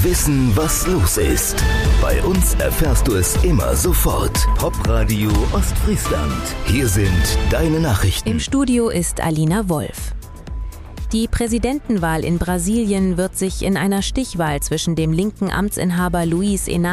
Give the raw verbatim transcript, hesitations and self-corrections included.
Wissen, was los ist. Bei uns erfährst du es immer sofort. Popradio Ostfriesland. Hier sind deine Nachrichten. Im Studio ist Alina Wolf. Die Präsidentenwahl in Brasilien wird sich in einer Stichwahl zwischen dem linken Amtsinhaber Luiz Inácio